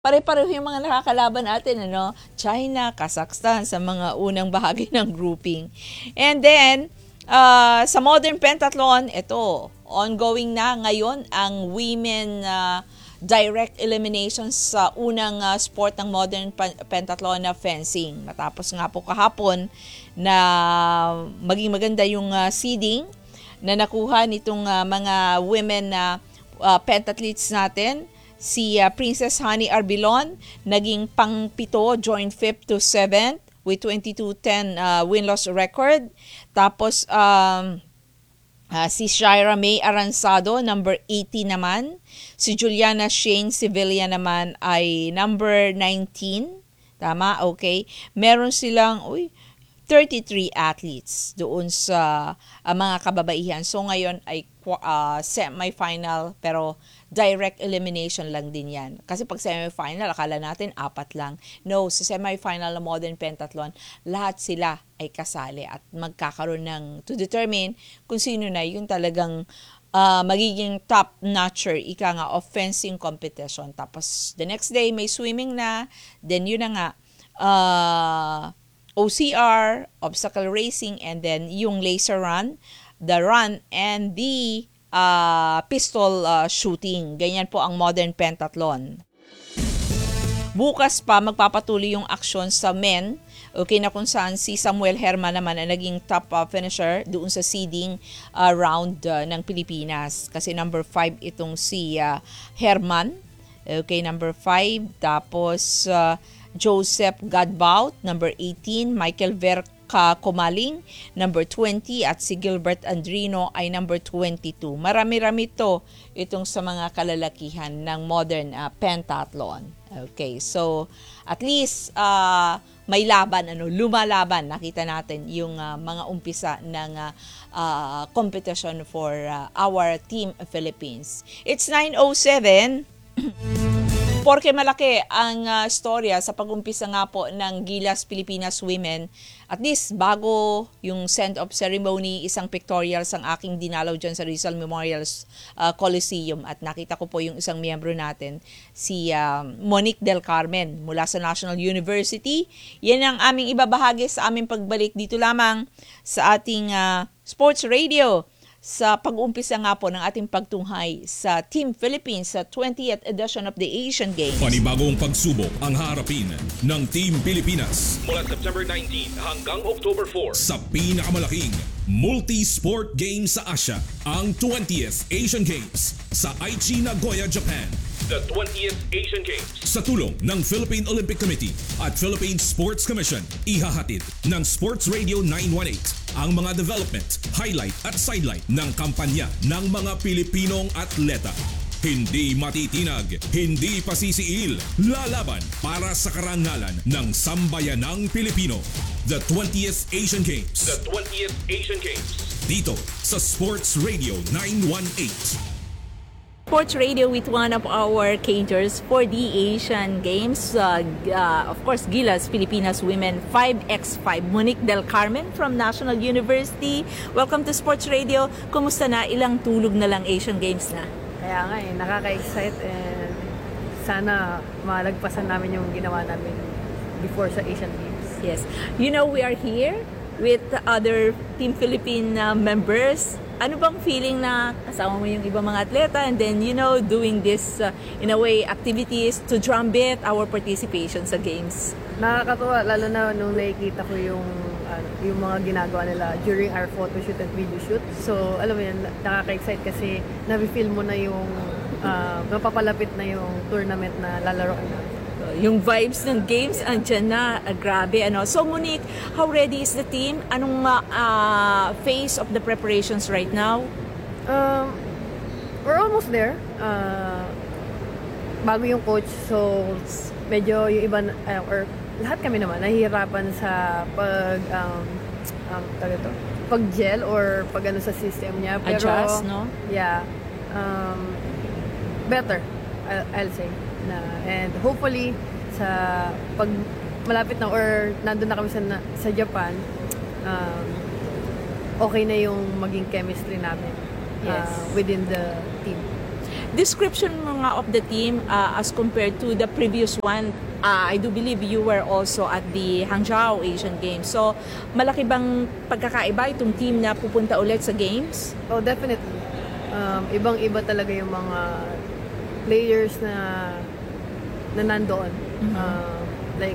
Pare-pareho yung mga nakakalaban natin, ano? China, Kazakhstan sa mga unang bahagi ng grouping. And then, sa modern pentathlon, ito, ongoing na ngayon ang women direct elimination sa unang sport ng modern pentathlon na fencing. Matapos nga po kahapon na maging maganda yung seeding na nakuha nitong mga women na pentathletes natin. Si Princess Honey Arbilon naging pang-pito, joined 5th to 7th with 22-10 win-loss record. Tapos si Shira May Aransado, number 80 naman. Si Juliana Shane Sevilla naman ay number 19. Tama? Okay. Meron silang 33 athletes doon sa mga kababaihan. So ngayon ay semi-final pero direct elimination lang din yan. Kasi pag semi-final, akala natin 4 lang. No, sa semi-final na modern pentathlon, lahat sila ay kasali at magkakaroon ng to determine kung sino na yung talagang magiging top-notcher, ika nga, of fencing competition. Tapos the next day, may swimming na. Then yun na nga, OCR, obstacle racing, and then yung laser run, the run, and the pistol shooting. Ganyan po ang modern pentathlon. Bukas pa magpapatuloy yung aksyon sa men. Okay, na kung saan si Samuel Herman naman ang naging top finisher doon sa seeding round ng Pilipinas. Kasi number 5 itong si Herman. Okay, number 5. Tapos Joseph Gadbout, number 18. Michael Verka Kumaling, number 20, at si Gilbert Andrino ay number 22. Marami-rami itong sa mga kalalakihan ng modern pentathlon. Okay, so at least may laban, lumalaban. Nakita natin yung mga umpisa ng competition for our Team Philippines. It's 9:07. Porke malaki ang storya sa pag-umpisa nga po ng Gilas Pilipinas Women. At least bago yung send-off ceremony, isang pictorials ang aking dinalaw dyan sa Rizal Memorial Coliseum. At nakita ko po yung isang miyembro natin, si Monique Del Carmen mula sa National University. Yan ang aming ibabahagi sa aming pagbalik dito lamang sa ating Sports Radio. Sa pag-umpisa nga po ng ating pagtunghay sa Team Philippines sa 20th edition of the Asian Games. Panibagong pagsubok ang harapin ng Team Pilipinas mula September 19 hanggang October 4 sa pinakamalaking multi-sport games sa Asia, ang 20th Asian Games sa Aichi, Nagoya, Japan. The 20th Asian Games sa tulong ng Philippine Olympic Committee at Philippine Sports Commission, ihahatid ng Sports Radio 918 ang mga development, highlight at sidelight ng kampanya ng mga Pilipinong atleta. Hindi matitinag, hindi pasisiil, lalaban para sa karangalan ng sambayanang Pilipino. The 20th Asian Games. The 20th Asian Games. Dito sa Sports Radio 918. Sports Radio with one of our caterers for the Asian Games. Of course, Gilas Pilipinas Women 5x5. Monique Del Carmen from National University. Welcome to Sports Radio. Kumusta na? Ilang tulog na lang Asian Games na? Kaya nga nakaka-excite and sana malagpasan namin yung ginawa namin before sa Asian Games. Yes. You know, we are here with other Team Philippine members. Ano bang feeling na kasama mo yung ibang mga atleta and then, doing this, in a way, activities to drumbeat our participation sa games? Nakakatuwa, lalo na nung nakikita ko yung mga ginagawa nila during our photo shoot and video shoot. So, alam mo yan, nakaka-excite kasi nabi-feel mo na yung mapapalapit na yung tournament na lalaroan na. Yung vibes ng games, andyan na, grabe. So Monique, how ready is the team? Anong phase of the preparations right now? We're almost there. Bago yung coach, so medyo yung iba, or lahat kami naman, nahihirapan sa pag-gel or pag sa system niya. Pero, adjust, no? Yeah. Better, I'll say. And hopefully sa pag malapit na or nandun na kami sa Japan, okay na yung maging chemistry namin within the team. Description mga of the team as compared to the previous one. I do believe you were also at the Hangzhou Asian Games. So, malaki bang pagkakaiba itong team na pupunta ulit sa games? Oh, definitely. Ibang-iba talaga yung mga players na nandoon. Like,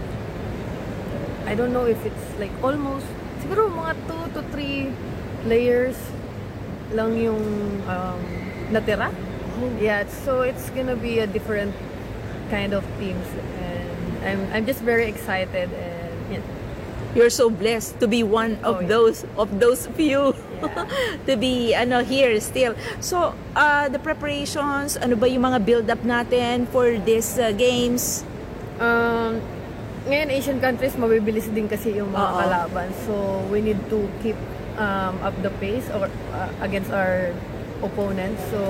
I don't know if it's like almost, siguro mga 2 to 3 players lang yung natira. Yeah, so it's gonna be a different kind of teams, and I'm just very excited, and yeah. You're so blessed to be one of those few to be here still. So, the preparations, ano ba yung mga build-up natin for this games? Ngayon, Asian countries, mabibilis din kasi yung mga kalaban. So, we need to keep up the pace or against our opponents. So,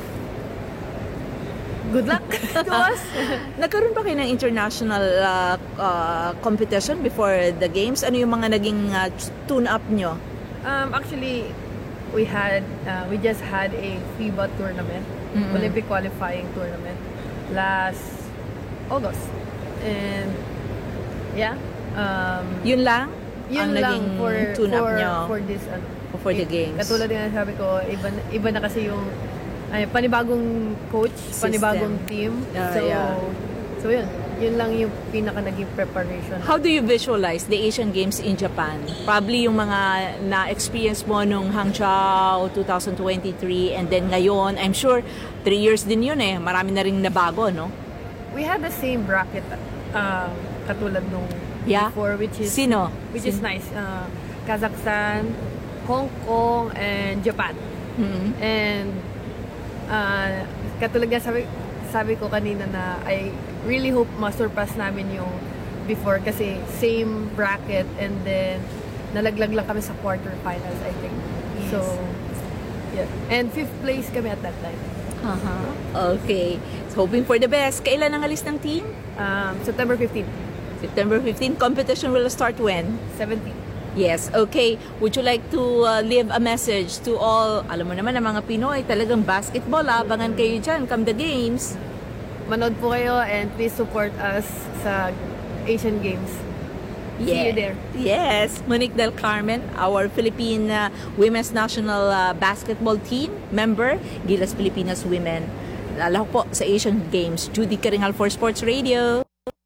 good luck to us. Nagkaroon pa kayo ng international competition before the games? Ano yung mga naging tune-up nyo? Actually, we just had a FIBA tournament, Olympic qualifying tournament, last August. And yeah, yun lang? Yun ang lang naging tune-up nyo for this for the games. Katulad din sabi ko, iba na kasi yung panibagong coach, panibagong team. So yun lang yung pinaka naging preparation. How do you visualize the Asian Games in Japan? Probably yung mga na-experience mo nung Hangzhou 2023 and then ngayon, I'm sure 3 years din yun marami na rin nabago, no? We had the same bracket katulad nung before, which is nice. Kazakhstan, Hong Kong, and Japan. And katulad nga sabi ko kanina na I really hope ma-surpass namin yung before kasi same bracket, and then nalaglag lang kami sa quarterfinals, I think. Yes. So, yeah. And 5th place kami at that time. Okay. So, hoping for the best. Kailan ang alis ng team? September 15. September 15. Competition will start when? 17. Yes, okay. Would you like to leave a message to all, alam mo naman ang mga Pinoy, talagang basketball, abangan kayo dyan, come the games. Manood po kayo and please support us sa Asian Games. See you there. Yes, Monique Del Carmen, our Philippine Women's National Basketball Team member, Gilas Pilipinas Women. Lalo po sa Asian Games. Judy Caringal for Sports Radio.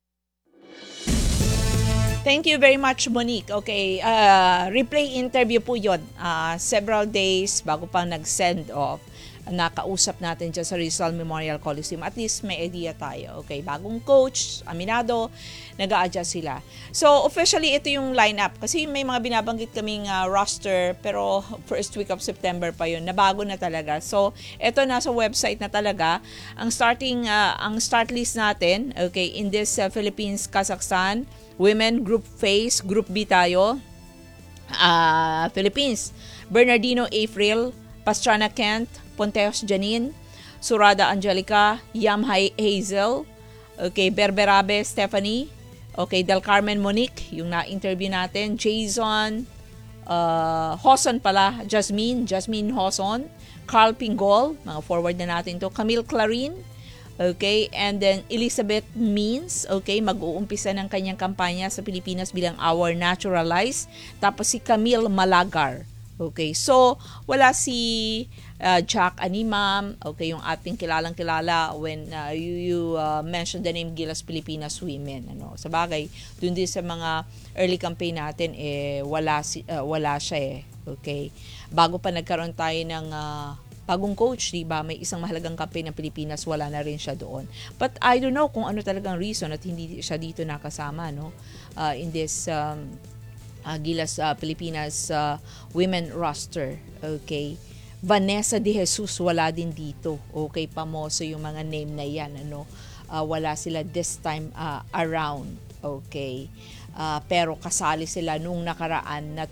Thank you very much, Monique. Okay, replay interview po yun. Several days bago pa nag-send off. Nakausap natin dyan sa Rizal Memorial Coliseum. At least may idea tayo. Okay, bagong coach, aminado, nag-a-adjust sila. So, officially, ito yung lineup. Kasi may mga binabanggit kaming roster, pero first week of September pa yun. Nabago na talaga. So, ito nasa website na talaga. Ang start list natin, okay, in this Philippines, Kazakhstan, Women, Group Phase, Group B tayo. Philippines, Bernardino April, Pastrana Kent, Ponteos Janine, Surada Angelica, Yamhay Hazel, okay, Berberabe Stephanie, okay, Del Carmen Monique, yung na-interview natin, Jason, Hoson pala, Jasmine Hoson, Carl Pingol, mga forward na natin to, Camille Clarin, okay, and then Elizabeth Means, okay, mag-uumpisa ng kanyang kampanya sa Pilipinas bilang Our Naturalized, tapos si Camille Malagar. Okay, so wala si Jack Animam, okay, yung ating kilalang-kilala when you mentioned the name Gilas Pilipinas Women, ano. Sa bagay, dun din sa mga early campaign natin wala siya okay. Bago pa nagkaroon tayo ng bagong coach, di ba? May isang mahalagang campaign ng Pilipinas, wala na rin siya doon. But I don't know kung ano talagang reason at hindi siya dito nakasama, no? In this Gilas Pilipinas women roster. Okay. Vanessa De Jesus wala din dito. Okay, pamoso yung mga name na yan, ano. Wala sila this time around. Okay. Pero kasali sila nung nakaraan na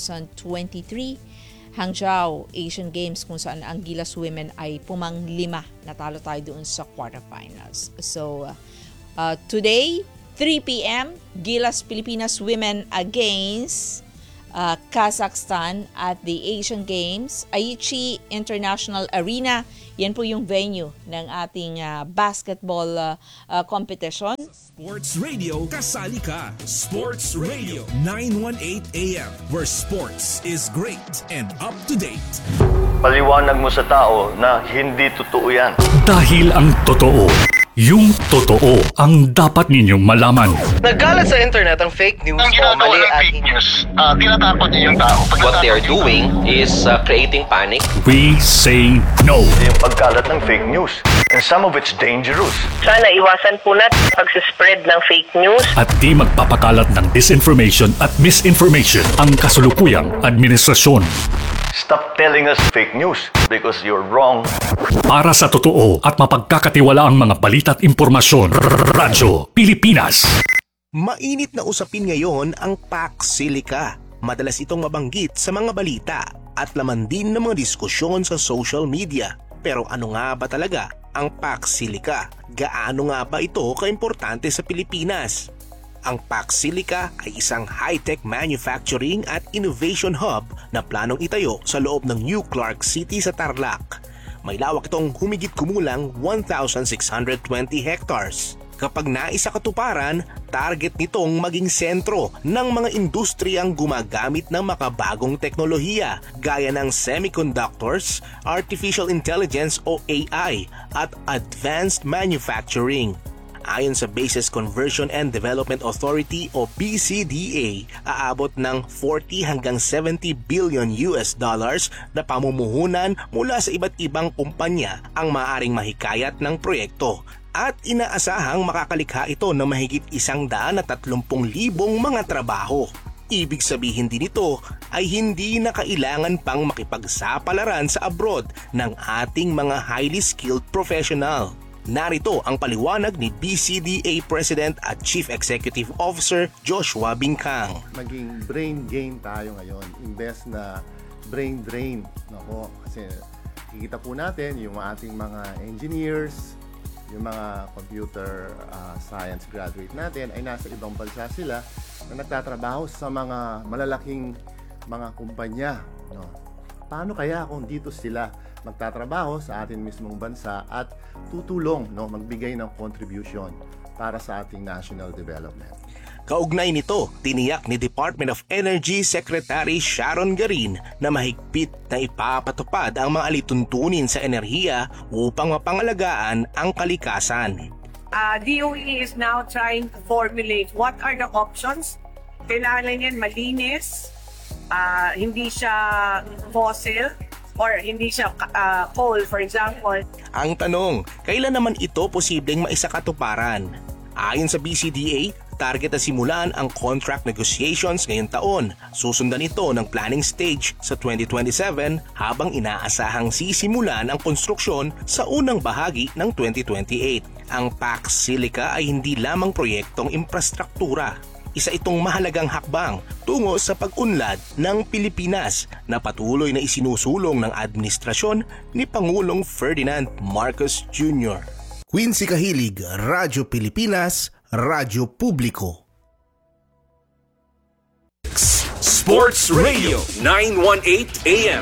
2023 Hangzhou Asian Games kung saan ang Gilas Women ay pumang-5. Natalo tayo doon sa quarterfinals. So, today, 3 p.m., Gilas Pilipinas Women against Kazakhstan at the Asian Games. Aichi International Arena, yan po yung venue ng ating basketball competition. Sports Radio, kasali ka. Sports Radio 918 AM, where sports is great and up to date. Paliwanag mo sa tao na hindi totoo yan. Dahil ang totoo, yung totoo ang dapat ninyong malaman. Nagkalat sa internet ang fake news Ang o ginagawa mali ng at fake news, tinatakot niyo yung tao. What they are doing is creating panic. We say no. Yung pagkalat ng fake news. And some of it's dangerous. Sana iwasan po natin pag-spread ng fake news. At di magpapakalat ng disinformation at misinformation ang kasulukuyang administrasyon. Stop telling us fake news because you're wrong. Para sa totoo at mapagkakatiwalaang mga balita at impormasyon, Radyo Pilipinas. Mainit na usapin ngayon ang Pax Silica. Madalas itong mabanggit sa mga balita at laman din ng mga diskusyon sa social media. Pero ano nga ba talaga ang Pax Silica? Gaano nga ba ito kaimportante sa Pilipinas? Ang Pax Silica ay isang high-tech manufacturing at innovation hub na planong itayo sa loob ng New Clark City sa Tarlac. May lawak itong humigit kumulang 1,620 hectares. Kapag naisa katuparan, target nitong maging sentro ng mga industriyang gumagamit ng makabagong teknolohiya gaya ng semiconductors, artificial intelligence o AI at advanced manufacturing. Ayon sa Bases Conversion and Development Authority o BCDA, aabot ng 40 hanggang 70 billion US dollars na pamumuhunan mula sa iba't ibang kumpanya ang maaaring mahikayat ng proyekto. At inaasahang makakalikha ito ng mahigit 130,000 mga trabaho. Ibig sabihin din ito ay hindi na kailangan pang makipagsapalaran sa abroad ng ating mga highly skilled professional. Narito ang paliwanag ni BCDA President at Chief Executive Officer Joshua Bingkang. Maging brain gain tayo ngayon, imbes na brain drain. Nako, kasi kikita po natin yung ating mga engineers, yung mga computer science graduate natin ay nasa ibang bansa sila na nagtatrabaho sa mga malalaking mga kumpanya. No? Paano kaya kung dito sila magtatrabaho sa ating mismong bansa at tutulong, no, magbigay ng contribution para sa ating national development? Kaugnay nito, tiniyak ni Department of Energy Secretary Sharon Garin na mahigpit na ipapatupad ang mga alituntunin sa enerhiya upang mapangalagaan ang kalikasan. DOE is now trying to formulate what are the options. Kailangan yan malinis, hindi siya fossil, or hindi siya coal, for example. Ang tanong, kailan naman ito posibleng maisakatuparan? Ayon sa BCDA, target na simulan ang contract negotiations ngayong taon. Susundan ito ng planning stage sa 2027 habang inaasahang sisimulan ang konstruksyon sa unang bahagi ng 2028. Ang Pax Silica ay hindi lamang proyektong infrastruktura. Isa itong mahalagang hakbang tungo sa pag-unlad ng Pilipinas na patuloy na isinusulong ng administrasyon ni Pangulong Ferdinand Marcos Jr. Quincy Kahilig, Radyo Pilipinas, Radyo Publiko. Sports Radio 918 AM.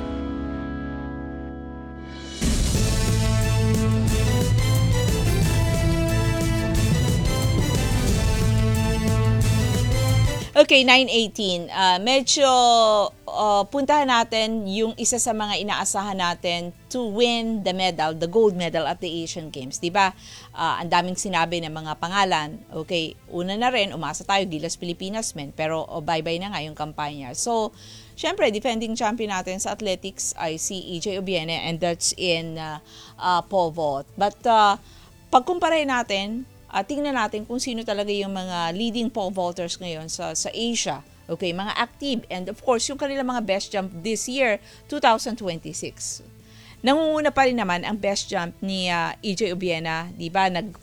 Okay, 9:18. Medyo puntahan natin yung isa sa mga inaasahan natin to win the medal, the gold medal at the Asian Games. Diba? Ang daming sinabi ng mga pangalan. Okay, una na rin, umasa tayo, Gilas Pilipinas men, pero bye-bye na nga yung kampanya. So, syempre, defending champion natin sa athletics ay si EJ Obiene and that's in pole vault. But pagkumpare natin, tingnan natin kung sino talaga yung mga leading pole vaulters ngayon sa Asia. Okay, mga active. And of course, yung kanilang mga best jump this year, 2026. Nangunguna pa rin naman ang best jump ni EJ Obiena, di ba? Nag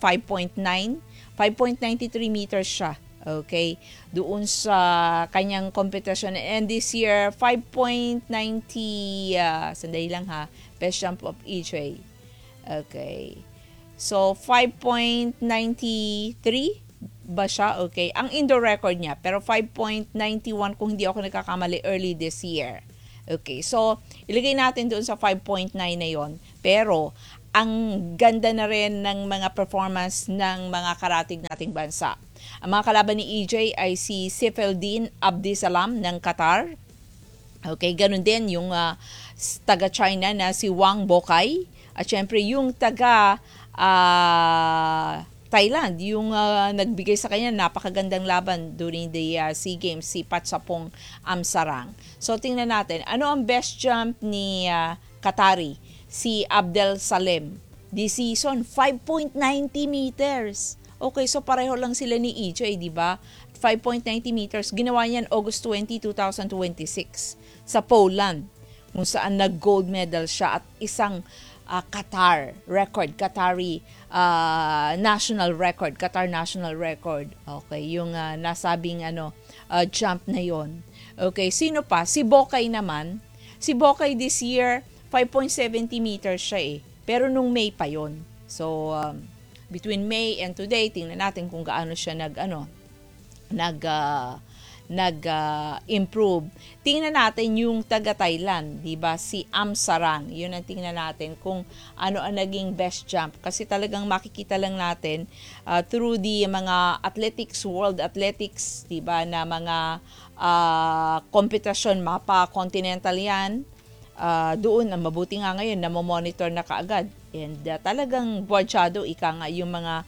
5.93 meters siya. Okay, doon sa kanyang competition. And this year, 5.90, sandali lang ha, best jump of EJ. Okay. So, 5.93 ba siya? Okay. Ang indoor record niya, pero 5.91 kung hindi ako nagkakamali early this year. Okay. So, ilagay natin doon sa 5.9 na yon. Pero, ang ganda na rin ng mga performance ng mga karatig nating bansa. Ang mga kalaban ni EJ ay si Sifeldin Abdisalam ng Qatar. Okay, ganun din yung taga-China na si Wang Bokay. At syempre yung taga Thailand, yung nagbigay sa kanya napakagandang laban during the SEA Games, si Patsapong Amsarang. So tingnan natin, ano ang best jump ni Qatari? Si Abdel Salem. This season, 5.90 meters. Okay, so pareho lang sila ni EJ, di ba? 5.90 meters. Ginawa niyan August 20, 2026 sa Poland, kung saan nag-gold medal siya at isang Qatar record, Qatari national record, Qatar national record. Okay, yung nasabing jump na yon. Okay, sino pa? Si Bokay naman. Si Bokay this year, 5.70 meters siya eh. Pero nung May pa yon. So, between May and today, tingnan natin kung gaano siya nag-improve. Tingnan natin yung taga-Thailand, di ba? Si Amsarang. Yun ang tingnan natin kung ano ang naging best jump. Kasi talagang makikita lang natin through the mga athletics, world athletics, di ba, na mga kompetisyon, mapa continental yan. Doon, ang mabuti nga ngayon, na-monitor na kaagad. And talagang buwadyado, ika nga yung mga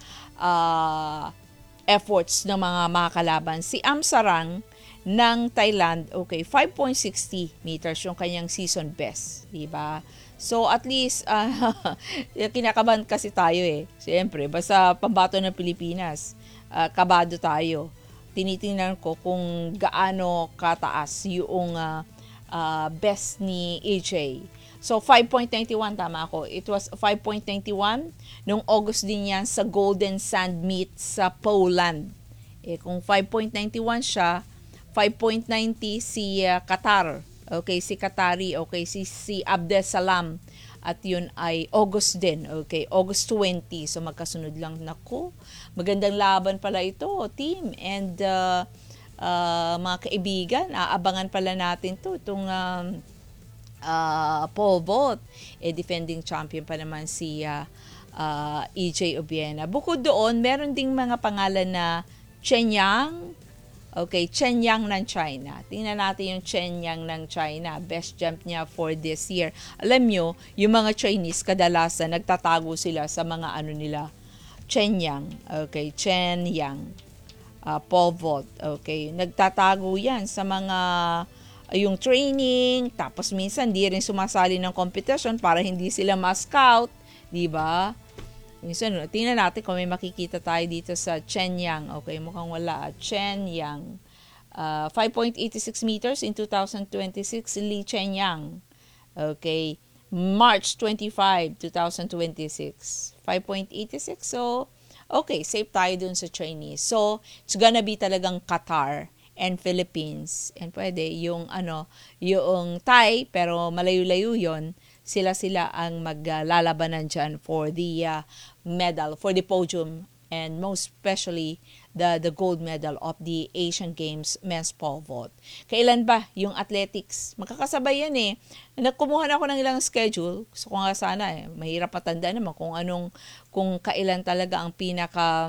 efforts ng mga kalaban. Si Amsarang ng Thailand, okay, 5.60 meters yung kanyang season best, di ba? So at least kinakabahan kasi tayo eh. Siyempre, basta pambato ng Pilipinas, kabado tayo. Tinitingnan ko kung gaano kataas yung best ni AJ. So 5.91, tama ako. It was 5.91 nung August din yan sa Golden Sand Meet sa Poland. Kung 5.91 siya, 5.90 si Qatar. Okay, si Qatari. Okay, si Abdesalam. At yun ay August din. Okay, August 20. So magkasunod lang. Naku, magandang laban pala ito, team. And mga kaibigan, aabangan pala natin to. Itong pole vault. Defending champion pa naman si EJ Obiena. Bukod doon, meron ding mga pangalan na Chen Yang. Okay, Chen Yang ng China. Tingnan natin yung Chen Yang ng China. Best jump niya for this year. Alam nyo, yung mga Chinese, kadalasan, nagtatago sila sa mga nila. Chen Yang. Okay, Chen Yang. Pole vault. Okay, nagtatago yan sa mga yung training, tapos minsan di rin sumasali ng competition para hindi sila ma-scout, di ba? Minsan, tingnan natin kung may makikita tayo dito sa Chen Yang. Okay, mukhang wala. Chen Yang. 5.86 meters in 2026, Li Chen Yang. Okay, March 25, 2026. 5.86, so, okay, safe tayo dun sa Chinese. So, it's gonna be talagang Qatar and Philippines. And pwede yung yung Thai, pero malayo-layo yon, sila ang maglalabanan dyan for the medal, for the podium, and most especially the gold medal of the Asian Games men's pole vault. Kailan ba yung athletics? Magkakasabay yan eh. Kumuha na ako ng ilang schedule. Gusto ko nga sana mahirap matanda naman kung kailan talaga ang pinaka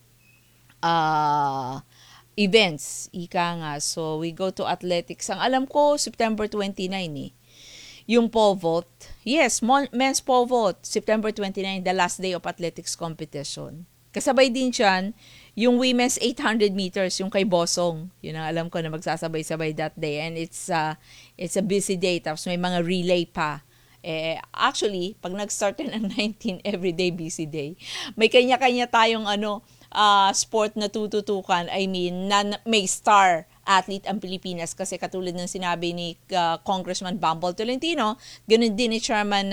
events, ika nga. So, we go to athletics. Ang alam ko, September 29 eh. Yung pole vault. Yes, men's pole vault, September 29, the last day of athletics competition. Kasabay din dyan, yung women's 800 meters, yung kay Bosong. Yun ang alam ko na magsasabay-sabay that day. And it's a busy day. Tapos may mga relay pa. Actually, pag nag-start ng 19, everyday busy day, may kanya-kanya tayong sport na tututukan. I mean, may star athlete ang Pilipinas kasi katulad ng sinabi ni Congressman Bumble Tolentino, ganun din ni Chairman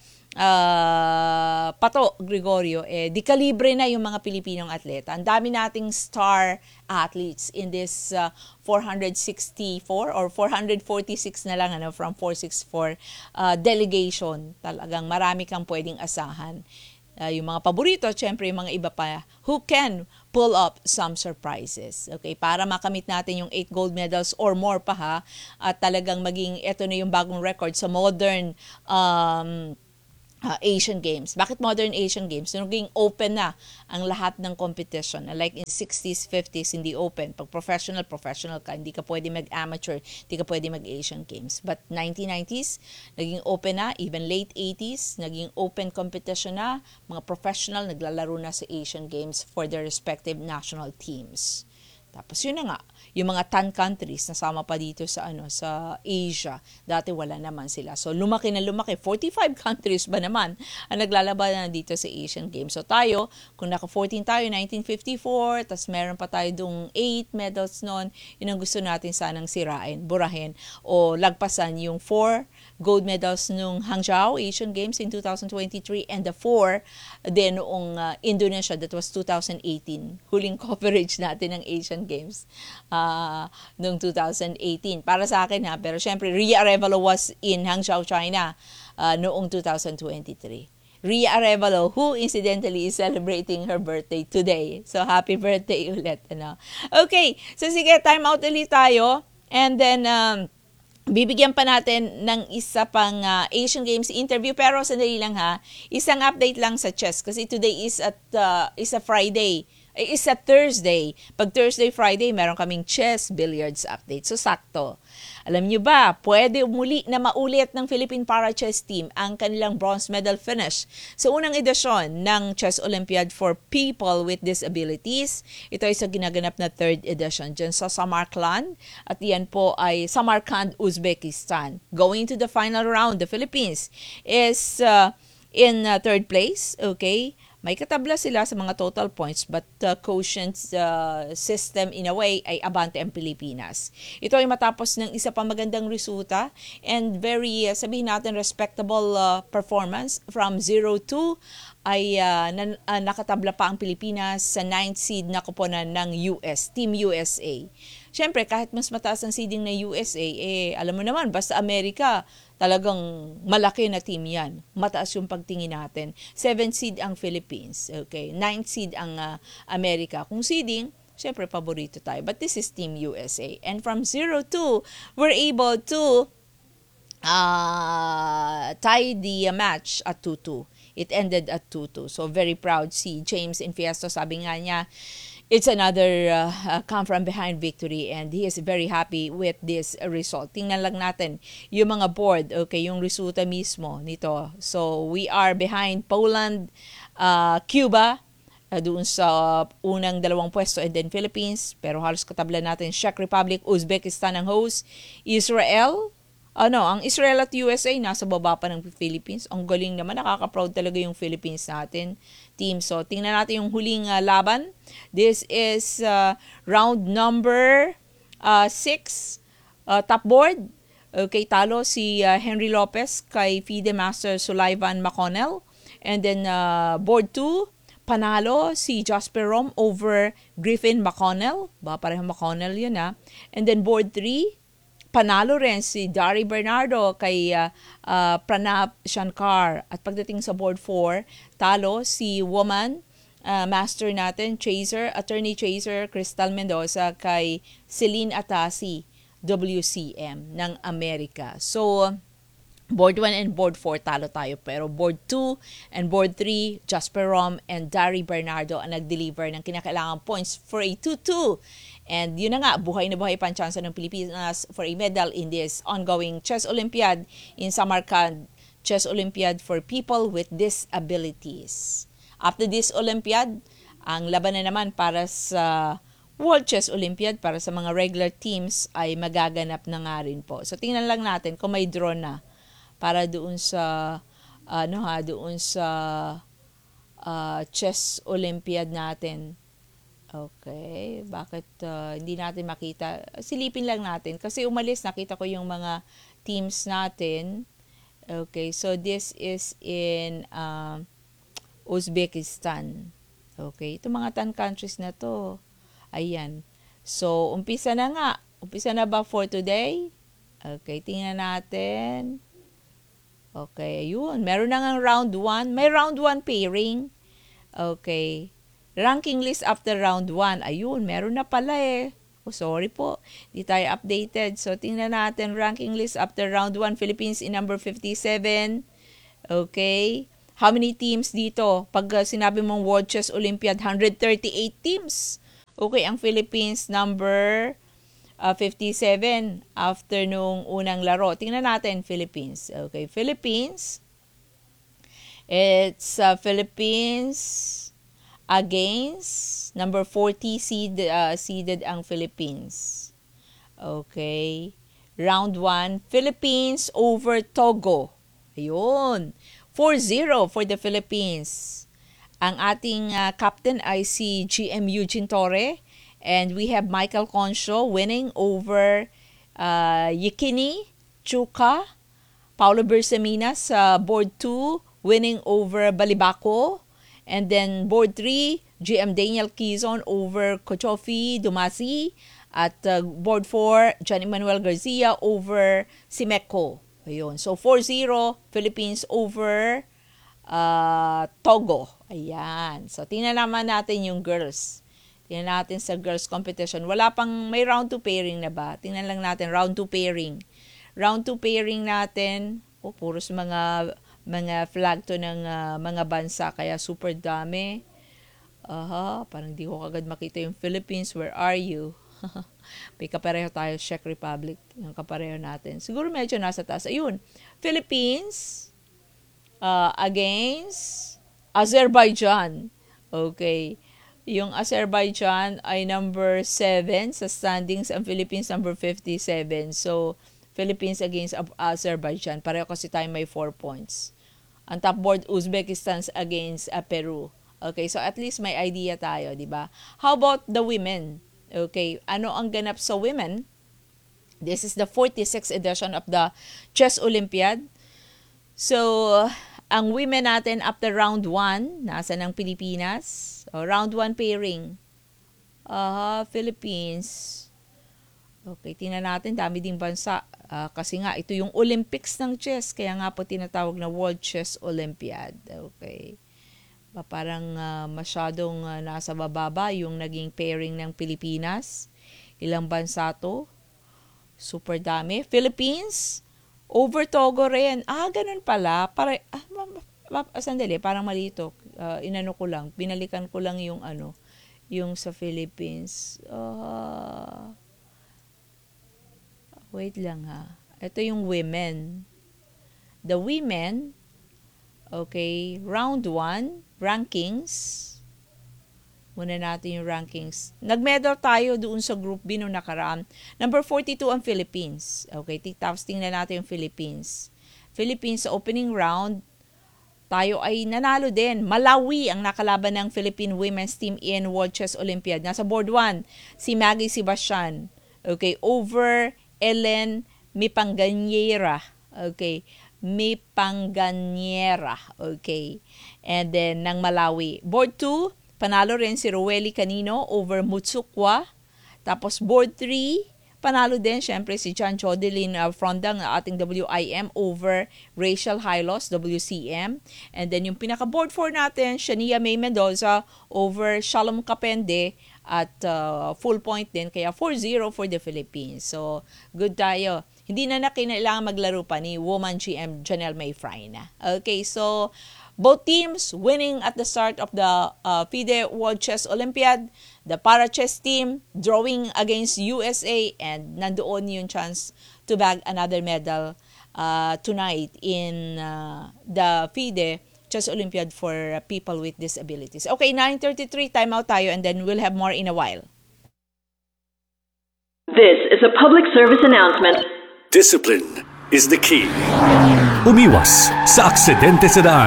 Pato Gregorio, di kalibre na yung mga Pilipinong atleta. Ang dami nating star athletes in this 464 or 446 na lang from 464 delegation. Talagang marami kang pwedeng asahan. yung mga paborito, syempre yung mga iba pa who can pull up some surprises. Okay, para makamit natin yung 8 gold medals or more pa ha, at talagang maging ito na yung bagong record sa modern Asian Games. Bakit modern Asian Games? Naging open na ang lahat ng competition. Like in 60s, 50s, hindi open. Pag professional ka. Hindi ka pwede mag-amateur. Hindi ka pwede mag-Asian Games. But 1990s, naging open na. Even late 80s, naging open competition na. Mga professional naglalaro na sa Asian Games for their respective national teams. Tapos yun na nga, yung mga 10 countries nasama pa dito sa sa Asia. Dati wala naman sila. So lumaki na lumaki. 45 countries ba naman ang naglalaban na dito sa Asian Games. So tayo, kung naka-14 tayo 1954, tapos meron pa tayo dung 8 medals noon, yun ang gusto natin sanang sirain, burahin o lagpasan yung 4 gold medals nung Hangzhou Asian Games in 2023 and the 4 din noong Indonesia, that was 2018. Huling coverage natin ng Asian Games noong 2018. Para sa akin ha, pero syempre Ria Arevalo was in Hangzhou, China noong 2023. Ria Arevalo, who incidentally is celebrating her birthday today. So happy birthday ulit. Okay, so sige, time out ulit tayo. And then bibigyan pa natin ng isa pang Asian Games interview, pero sandali lang ha. Isang update lang sa chess kasi today is a Friday. Is a Thursday. Pag Thursday, Friday, meron kaming chess, billiards update. So, sakto. Alam nyo ba, pwede muli na maulit ng Philippine Para Chess Team ang kanilang bronze medal finish sa unang edisyon ng Chess Olympiad for People with Disabilities. Ito ay sa ginaganap na 3rd edition dyan sa Samarkand. At yan po ay Samarkand, Uzbekistan. Going to the final round, the Philippines is in 3rd place. Okay? May katabla sila sa mga total points but quotient system in a way ay abante ang Pilipinas. Ito ay matapos ng isa pa magandang resulta and very, sabihin natin, respectable performance from 0-2 ay nakatabla pa ang Pilipinas sa 9th seed na kuponan ng US, Team USA. Siyempre, kahit mas mataas ang seeding na USA, alam mo naman, basta Amerika, talagang malaki na team yan. Mataas yung pagtingin natin. 7th seed ang Philippines. Okay? 9th seed ang Amerika. Kung seeding, syempre, paborito tayo. But this is Team USA. And from 0-2, we're able to tie the match at 2-2. It ended at 2-2. So, very proud si James Infiesto. Sabi nga niya, it's another come from behind victory and he is very happy with this result. Tingnan lang natin yung mga board, okay, yung resulta mismo nito. So, we are behind Poland, Cuba, doon sa unang 2 pwesto, and then Philippines, pero halos katabla natin Czech Republic, Uzbekistan ang host, Israel, ang Israel at USA nasa baba pa ng Philippines. Ang galing naman, nakaka-proud talaga yung Philippines natin team. So, tingnan natin yung huling laban. This is round number 6, top board. Okay, talo si Henry Lopez kay FIDE Master Sullivan McConnell. And then board 2, panalo si Jasper Rom over Griffin McConnell. Parehong McConnell yun ha. And then board 3, panalo rin si Dari Bernardo kay Pranab Shankar. At pagdating sa board 4, talo si woman master natin, attorney chaser Crystal Mendoza kay Celine Atasi, WCM ng Amerika. So, board 1 and board 4 talo tayo, pero board 2 and board 3, Jasper Rom and Dari Bernardo ang nag-deliver ng kinakailangan points for a 2-2. And yun na nga, buhay na buhay pa ang chance ng Pilipinas for a medal in this ongoing Chess Olympiad in Samarkand, Chess Olympiad for People with Disabilities. After this Olympiad, ang laban na naman para sa World Chess Olympiad para sa mga regular teams ay magaganap na nga rin po. So tingnan lang natin kung may draw na para doon sa Chess Olympiad natin. Okay, bakit hindi natin makita? Silipin lang natin kasi umalis, nakita ko yung mga teams natin. Okay, so this is in Uzbekistan. Okay, itong mga 10 countries na to. Ayan. So, umpisa na nga. Umpisa na ba for today? Okay, tingnan natin. Okay, ayun. Meron na nga round 1. May round 1 pairing. Okay. Ranking list after round 1. Ayun, meron na pala eh. Oh, sorry po. Di tayo updated. So, tingnan natin ranking list after round 1. Philippines in number 57. Okay. How many teams dito? Pag sinabi mong World Chess Olympiad, 138 teams. Okay, ang Philippines number 57 after nung unang laro. Tingnan natin, Philippines. Okay, Philippines. It's Philippines against number 40 seeded ang Philippines. Okay. Round 1, Philippines over Togo. Ayun. 4-0 for the Philippines. Ang ating captain ay si GM Eugene Torre. And we have Michael Concho winning over Yekini Chuka. Paulo Bersamina sa board 2 winning over Balibaco. And then board 3, GM Daniel Quizon over Kochofi Dumasi. At board 4, John Emmanuel Garcia over Simeco. Ayun. So 4-0, Philippines over Togo. Ayan. So tingnan naman natin yung girls. Tingnan natin sa girls competition. May round 2 pairing na ba? Tingnan lang natin, round 2 pairing. Round 2 pairing natin, puros mga flag to ng mga bansa, kaya super dami. Parang di ko kagad makita yung Philippines. Where are you? May kapareho tayo, Czech Republic. Yung kapareho natin. Siguro medyo nasa taas. Ayun, Philippines against Azerbaijan. Okay. Yung Azerbaijan ay number 7 sa standings. Ang Philippines number 57. So, Philippines against Azerbaijan. Pareho kasi tayo may 4 points. Ang top board, Uzbekistan against Peru. Okay, so at least may idea tayo, di ba? How about the women? Okay, ano ang ganap sa women? This is the 46th edition of the Chess Olympiad. So, ang women natin after round 1, nasa ng Pilipinas. Round 1 pairing. Philippines. Okay, tingnan natin, dami ding bansa. Kasi nga, ito yung Olympics ng chess. Kaya nga po tinatawag na World Chess Olympiad. Okay. Parang masyadong nasa bababa yung naging pairing ng Pilipinas. Ilang bansa to? Super dami. Philippines, over Togo rin. Ganun pala. Sandali, parang mali ito. Inano ko lang. Binalikan ko lang yung yung sa Philippines. Wait lang ha. Ito yung women. The women, okay, round 1, rankings. Muna natin yung rankings. Nag-medal tayo doon sa Group B noong nakaraan. Number 42 ang Philippines. Okay, tapos tingnan natin yung Philippines. Philippines sa opening round, tayo ay nanalo din. Malawi ang nakalaban ng Philippine Women's Team in World Chess Olympiad. Nasa board 1, si Maggie Sebastian. Okay, over Ellen Mipanganyera. Okay, Mipanganyera. Okay. And then, ng Malawi. Board 2, panalo rin si Roeli Canino over Mutsukwa. Tapos, board 3, panalo din, syempre, si John Chodelin Frondang, ating WIM, over Rachel Hylos, WCM. And then, yung pinaka-board 4 natin, Shania May Mendoza over Shalom Kapende at full point din. Kaya 4-0 for the Philippines. So, good tayo. Hindi na kinailangan maglaro pa ni Woman GM Janelle May Fraina. Okay, so both teams winning at the start of the FIDE World Chess Olympiad. The para chess team drawing against USA and nandoon yung chance to bag another medal tonight in the FIDE Chess Olympiad for people with disabilities. Okay, 9:33, time out tayo and then we'll have more in a while. This is a public service announcement. Discipline is the key. Umiwas sa aksidente sa daan.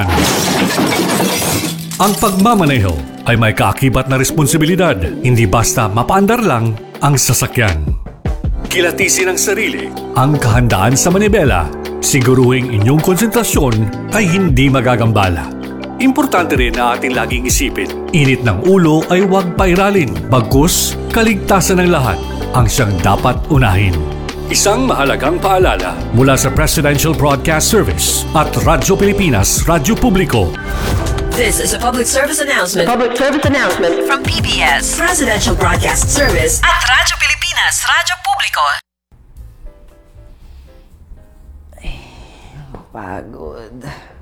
Ang pagmamaneho ay may kaakibat na responsibilidad, hindi basta mapaandar lang ang sasakyan. Kilatisin ang sarili, ang kahandaan sa manibela, siguruhing inyong konsentrasyon ay hindi magagambala. Importante rin na ating laging isipin, init ng ulo ay huwag pairalin, bagkus kaligtasan ng lahat ang siyang dapat unahin. Isang mahalagang paalala mula sa Presidential Broadcast Service at Radyo Pilipinas, Radyo Publiko. This is a public service announcement. Public service announcement From PBS, Presidential Broadcast Service at Radyo Pilipinas, Radyo Publiko. Pagod.